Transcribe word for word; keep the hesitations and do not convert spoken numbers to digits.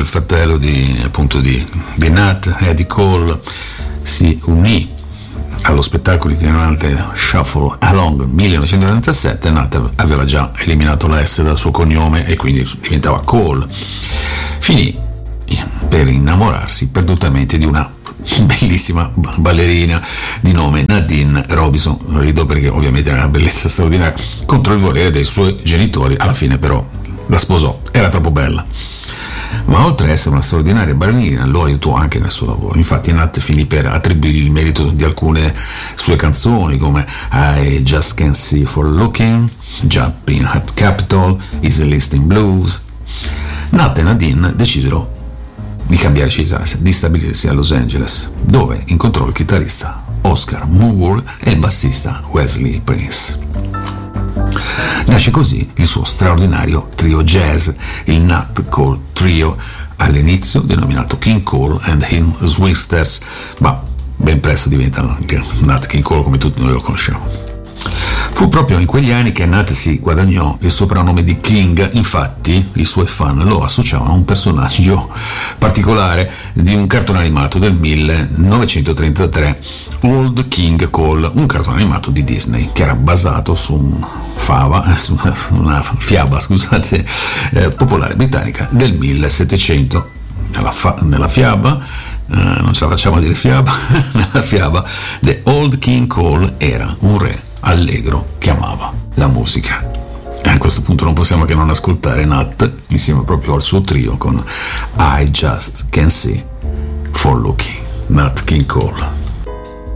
il fratello di, appunto, di, di Nat, Eddie Cole, si unì allo spettacolo itinerante Shuffle Along millenovecentotrentasette. Nat aveva già eliminato la S dal suo cognome e quindi diventava Cole. Finì per innamorarsi perdutamente di una bellissima ballerina di nome Nadine Robinson. Rido perché ovviamente era una bellezza straordinaria, contro il volere dei suoi genitori. Alla fine però la sposò, era troppo bella. Ma oltre ad essere una straordinaria ballerina, lo aiutò anche nel suo lavoro. Infatti Nat finì per attribuirgli il merito di alcune sue canzoni come I Just Can't See For Looking, Jumping at Capitol, Easy Listening Blues. Nat e Nadine decisero di cambiare città, di stabilirsi a Los Angeles, dove incontrò il chitarrista Oscar Moore e il bassista Wesley Prince. Nasce così il suo straordinario trio jazz, il Nat Cole Trio, all'inizio denominato King Cole and His Swingsters, ma ben presto diventa anche Nat King Cole come tutti noi lo conosciamo. Fu proprio in quegli anni che Nat si guadagnò il soprannome di King. Infatti i suoi fan lo associavano a un personaggio particolare di un cartone animato del millenovecentotrentatré, Old King Cole, un cartone animato di Disney che era basato su un fava, su una, una fiaba, scusate, eh, popolare britannica del millesettecento. Nella, fa, nella fiaba, eh, non ce la facciamo a dire fiaba, nella fiaba The Old King Cole era un re allegro che amava la musica. E a questo punto non possiamo che non ascoltare Nat insieme proprio al suo trio con I Just Can't See For Looking, Nat King Cole.